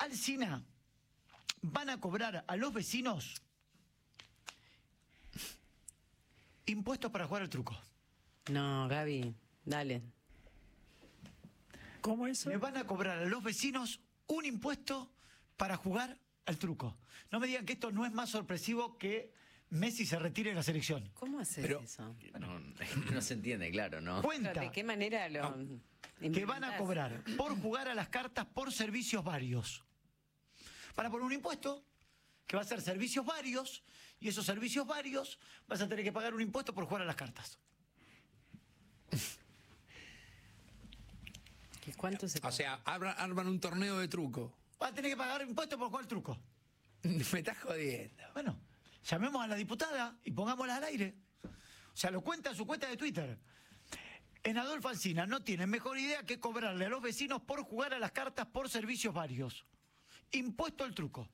Alsina van a cobrar a los vecinos impuestos para jugar al truco. No, Gaby, dale. ¿Cómo eso? Le van a cobrar a los vecinos un impuesto para jugar al truco. No me digan que esto no es más sorpresivo que Messi se retire de la selección. ¿Cómo haces eso? No se entiende, claro, ¿no? Cuenta ¿De qué manera lo que van a cobrar por jugar a las cartas por servicios varios. Van a poner un impuesto que va a ser servicios varios, y esos servicios varios vas a tener que pagar un impuesto por jugar a las cartas. ¿Cuánto se paga? O sea, arman un torneo de truco. Vas a tener que pagar impuestos por jugar al truco. Me estás jodiendo. Bueno, llamemos a la diputada y pongámosla al aire. O sea, lo cuenta en su cuenta de Twitter. En Adolfo Alsina no tienen mejor idea que cobrarle a los vecinos por jugar a las cartas por servicios varios. Impuesto al truco.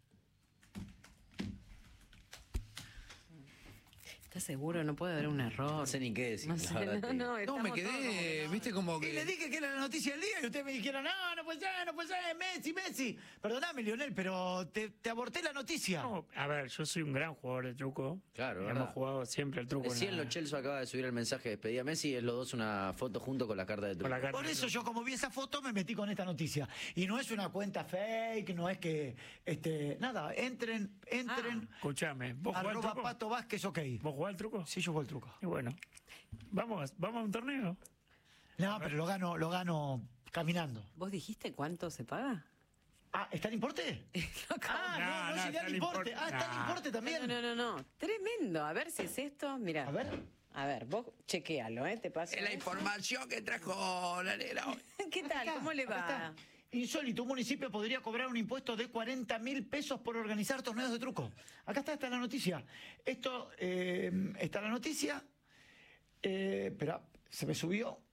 ¿Estás seguro? No puede haber un error. No sé ni qué decir. No sé, No, me estamos quedé, todos- viste, como que... Y le dije que era la noticia del día y ustedes me dijeron, no puede ser, Messi. Perdóname, Lionel, pero te aborté la noticia. No, a ver, yo soy un gran jugador de truco. Claro, hemos ¿verdad? jugado siempre el truco. Recién Lo Celso acaba de subir el mensaje de despedida a Messi, es los dos una foto junto con la carta de truco. Con la carta Por de eso truco. yo, como vi esa foto, me metí con esta noticia. Y no es una cuenta fake, no es que... nada, entren, Escuchame, ¿vos jugás al arroba truco? Pato Vázquez, ok. ¿Vos jugás al truco? Sí, yo juego el truco. Y bueno, vamos a un torneo. No, pero lo gano caminando. ¿Vos dijiste cuánto se paga? Ah, ¿está el importe? No llegué está al el importe. importe. Ah, está el importe también. No. Tremendo. A ver si es esto. Mira. A ver. Vos chequealo, te paso. Es la información que trajo la negra hoy. ¿Qué tal? Acá, ¿Cómo le acá va? está. Insólito, un municipio podría cobrar un impuesto de 40.000 pesos por organizar torneos de truco. Acá está la noticia. Esto, está la noticia, pero se me subió.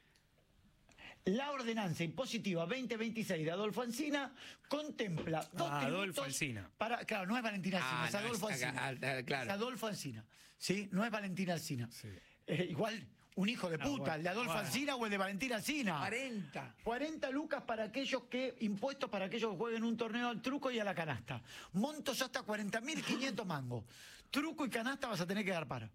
La ordenanza impositiva 2026 de Adolfo Alsina contempla dos Adolfo tributos Alsina. Claro, no es Valentina Alsina, es no, Adolfo es Alsina. claro. Es Adolfo Alsina, ¿sí? No es Valentina Alsina. Sí. Igual, un hijo de puta, bueno, el de Adolfo bueno. Alsina o el de Valentina Alsina. 40 lucas para aquellos impuestos para aquellos que jueguen un torneo al truco y a la canasta. Montos hasta 40.500 mangos. Truco y canasta vas a tener que dar para.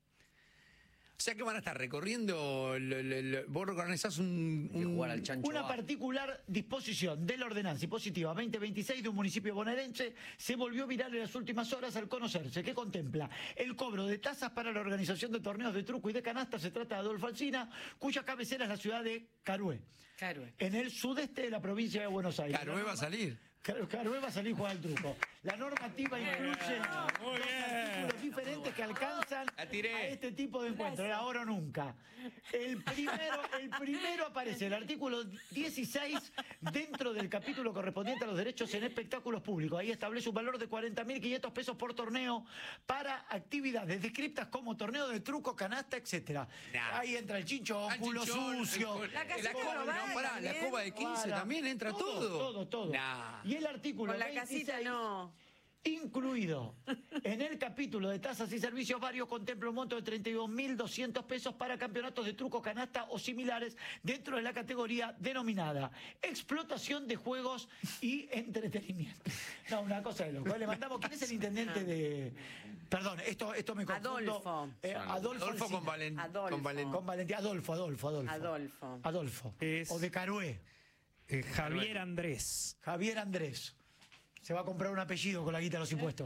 O sea que van a estar recorriendo, vos organizás Hay que jugar al chancho. Una bajo. particular disposición de la ordenanza impositiva 2026 de un municipio bonaerense se volvió viral en las últimas horas al conocerse, que contempla el cobro de tasas para la organización de torneos de truco y de canasta. Se trata de Adolfo Alsina, cuya cabecera es la ciudad de Carué, en el sudeste de la provincia de Buenos Aires. Carué va a salir. Carué va a salir a jugar al truco. La normativa incluye dos artículos diferentes que alcanzan La tiré. a este tipo de encuentros. Era ahora o nunca. El primero aparece el artículo 16 dentro del capítulo correspondiente a los derechos en espectáculos públicos. Ahí establece un valor de 40.500 pesos por torneo para actividades descriptas como torneo de truco, canasta, etcétera. Nah. Ahí entra el chincho, culo sucio. La casita coba, global no, pará, la también. coba de 15 también entra todo. Todo. Nah. Y el artículo Con la 26, casita no. incluido en el capítulo de tasas y servicios varios, contempla un monto de 32.200 pesos para campeonatos de truco, canasta o similares dentro de la categoría denominada explotación de juegos y entretenimiento. No, una cosa de loco. Le mandamos, ¿quién es el intendente de...? Perdón, esto me confundo. Adolfo. Adolfo Con Alsina. Valentín. Adolfo. Con Valentía. Adolfo. Adolfo. Es- O de Carué. Javier Andrés. Javier Andrés. Se va a comprar un apellido con la guita de los impuestos.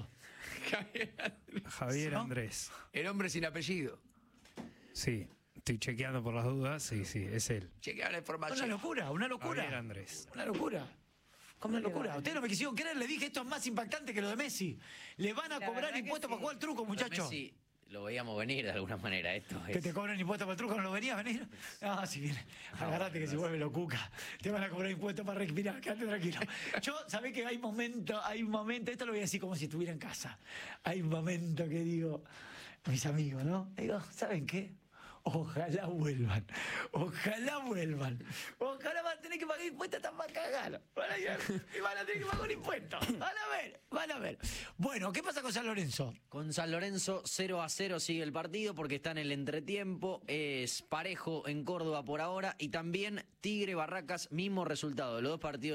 Javier ¿No? Andrés. El hombre sin apellido. Sí, estoy chequeando por las dudas. Sí, es él. Chequea la Una información. locura, una locura. Javier Andrés. Una locura. ¿Cómo Una le locura. va? Ustedes no me quisieron creer, le dije esto es más impactante que lo de Messi. Le van a La cobrar verdad que impuestos sí. para jugar al truco, muchachos. Messi lo veíamos venir de alguna manera. Esto Que es... te cobran impuestos para el truco, ¿no lo venías a venir? Ah, si viene. Agarrate que se vuelve lo cuca. Te van a cobrar impuestos para respirar, quédate tranquilo. Yo, sabés que hay un momento, esto lo voy a decir como si estuviera en casa. Hay un momento que digo, mis amigos, ¿no? Digo, ¿saben qué? Ojalá vuelvan. Ojalá vuelvan. Ojalá van a tener que pagar impuestos hasta para cagar. Van a tener que pagar un impuesto. Van a ver. Bueno, ¿qué pasa con San Lorenzo? Con San Lorenzo 0-0 sigue el partido porque está en el entretiempo, es parejo en Córdoba por ahora y también Tigre Barracas, mismo resultado de los dos partidos.